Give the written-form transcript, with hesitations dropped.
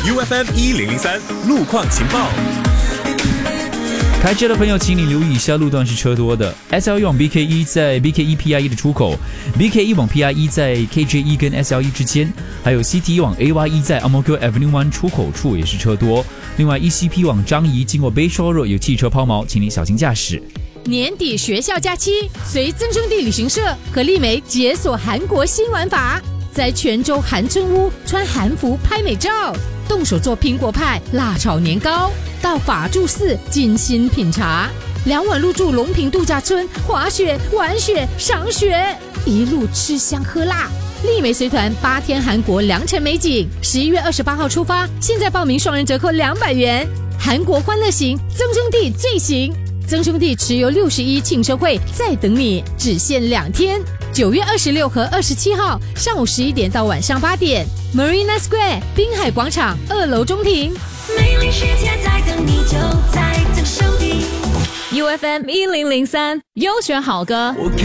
UFM1003 路况情报。 开车的朋友，请你留意以下路段是车多的。SL1 往 BK1 在 BK1 PR1 的出口 ，BK1 往 PR1 在 KJ1 跟 SL1 之间，还有 CT1 往 AY1 在 Amokyo Avenue 1出口处也是车多。另外 ECP 往张仪经过 Bayshore Road 有汽车抛锚，请你小心驾驶。 年底学校假期，随增生地旅行社和丽梅解锁韩国新玩法，在泉州韩村屋穿韩服拍美照，动手做苹果派、辣炒年糕，到法住寺精心品茶，2晚入住龙平度假村，滑雪、玩雪、赏雪，一路吃香喝辣。丽梅随团8天韩国良辰美景，11月28号出发，现在报名双人折扣200元。韩国欢乐行，增生地最行。增生地持有61庆生会在等你，只限2天，9月26和27号上午11点到晚上8点 ，Marina Square 滨海广场2楼中庭。 美丽世界在等你，就在增生地。 UFM1003 优选好歌。 我看